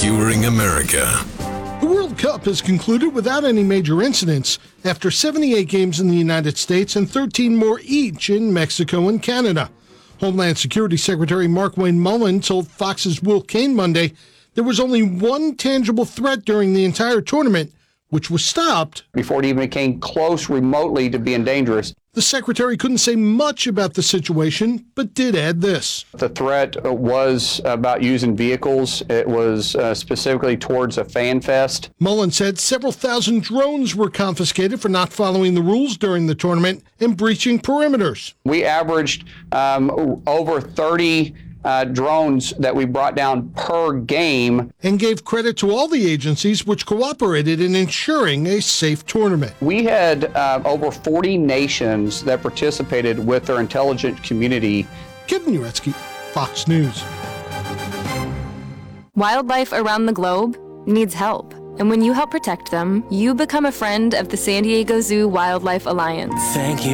Rescuing America. The World Cup has concluded without any major incidents after 78 games in the United States and 13 more each in Mexico and Canada. Homeland Security Secretary Markwayne Mullin told Fox's Will Cain Monday there was only one tangible threat during the entire tournament, which was stopped before it even came close remotely to being dangerous. The secretary couldn't say much about the situation, but did add this. The threat was about using vehicles. It was specifically towards a fan fest. Mullin said several thousand drones were confiscated for not following the rules during the tournament and breaching perimeters. We averaged over 30 drones that we brought down per game. And gave credit to all the agencies which cooperated in ensuring a safe tournament. We had over 40 nations that participated with their intelligence community. Kevin Uretsky, Fox News. Wildlife around the globe needs help. And when you help protect them, you become a friend of the San Diego Zoo Wildlife Alliance. Thank you.